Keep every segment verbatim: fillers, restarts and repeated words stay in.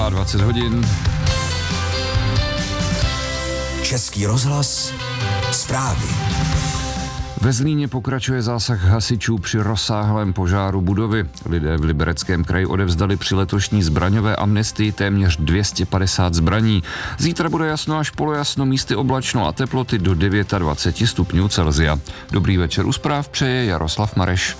dvacet dva hodin. Český rozhlas, zprávy. Ve Zlíně pokračuje zásah hasičů při rozsáhlém požáru budovy. Lidé v Libereckém kraji odevzdali při letošní zbraňové amnestii téměř dvě stě padesát zbraní. Zítra bude jasno až polojasno, místy oblačno a teploty do dvacet devět stupňů Celsia. Dobrý večer, u zpráv přeje Jaroslav Mareš.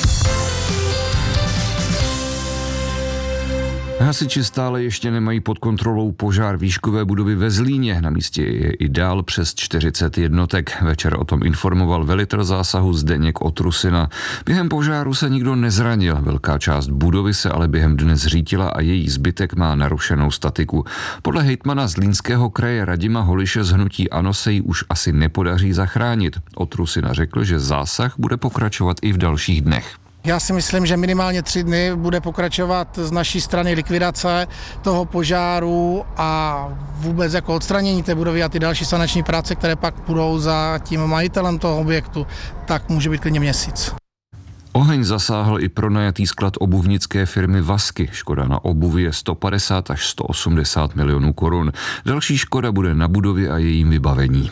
Hasiči stále ještě nemají pod kontrolou požár výškové budovy ve Zlíně. Na místě je i dál přes čtyřicet jednotek. Večer o tom informoval velitel zásahu Zdeněk Otrusina. Během požáru se nikdo nezranil. Velká část budovy se ale během dne zřítila a její zbytek má narušenou statiku. Podle hejtmana Zlínského kraje Radima Holiše z hnutí ANO se jí už asi nepodaří zachránit. Otrusina řekl, že zásah bude pokračovat i v dalších dnech. Já si myslím, že minimálně tři dny bude pokračovat z naší strany likvidace toho požáru a vůbec jako odstranění té budovy a ty další sanační práce, které pak budou za tím majitelem toho objektu, tak může být klidně měsíc. Oheň zasáhl i pronajatý sklad obuvnické firmy Vasky. Škoda na obuvi je sto padesát až sto osmdesát milionů korun. Další škoda bude na budově a jejím vybavení.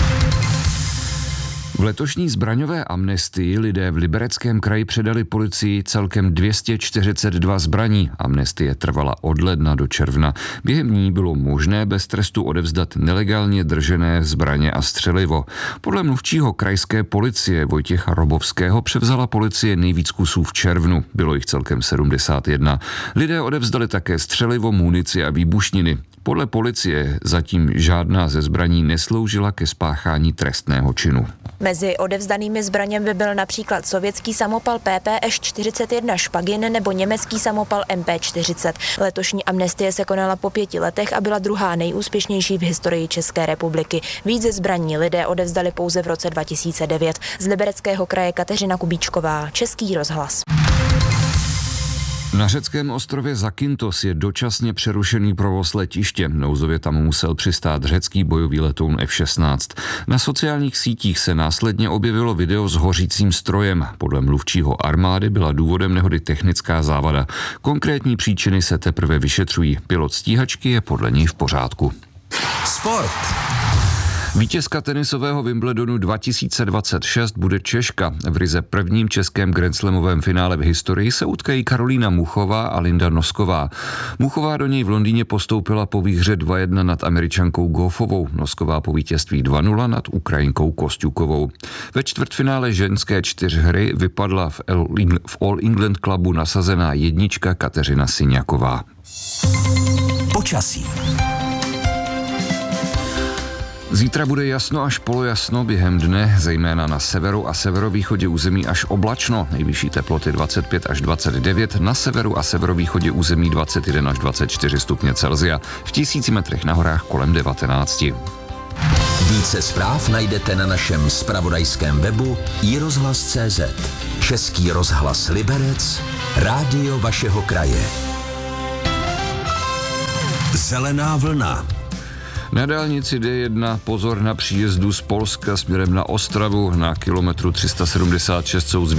V letošní zbraňové amnestii lidé v Libereckém kraji předali policii celkem dvě stě čtyřicet dva zbraní. Amnestie trvala od ledna do června. Během ní bylo možné bez trestu odevzdat nelegálně držené zbraně a střelivo. Podle mluvčího krajské policie Vojtěcha Robovského převzala policie nejvíc kusů v červnu. Bylo jich celkem sedmdesát jedna. Lidé odevzdali také střelivo, munici a výbušniny. Podle policie zatím žádná ze zbraní nesloužila ke spáchání trestného činu. Mezi odevzdanými zbraněmi byl například sovětský samopal P P S čtyřicet jedna Špagin nebo německý samopal M P čtyřicet. Letošní amnestie se konala po pěti letech a byla druhá nejúspěšnější v historii České republiky. Více zbraní lidé odevzdali pouze v roce dva tisíce devět. Z Libereckého kraje Kateřina Kubíčková, Český rozhlas. Na řeckém ostrově Zakynthos je dočasně přerušený provoz letiště. Nouzově tam musel přistát řecký bojový letoun F šestnáct. Na sociálních sítích se následně objevilo video s hořícím strojem. Podle mluvčího armády byla důvodem nehody technická závada. Konkrétní příčiny se teprve vyšetřují. Pilot stíhačky je podle něj v pořádku. Sport. Vítězka tenisového Wimbledonu dva tisíce dvacet šest bude Češka. V ryze prvním českém grandslamovém finále v historii se utkají Karolína Muchová a Linda Nosková. Muchová do něj v Londýně postoupila po výhře dva jedna nad Američankou Goffovou, Nosková po vítězství dva nula nad Ukrajinkou Kostjukovou. Ve čtvrtfinále ženské čtyřhry vypadla v All England Clubu nasazená jednička Kateřina Syňaková. Počasí. Zítra bude jasno až polojasno, během dne zejména na severu a severovýchodě území až oblačno, nejvyšší teploty dvacet pět až dvacet devět, na severu a severovýchodě území dvacet jedna až dvacet čtyři stupně Celsia, v tisíci metrech na horách kolem devatenáct. Více zpráv najdete na našem zpravodajském webu i rozhlas tečka cé zet. Český rozhlas Liberec, rádio vašeho kraje. Zelená vlna. Na dálnici D jedna pozor na příjezdu z Polska směrem na Ostravu na kilometru tři sta sedmdesát šest jsou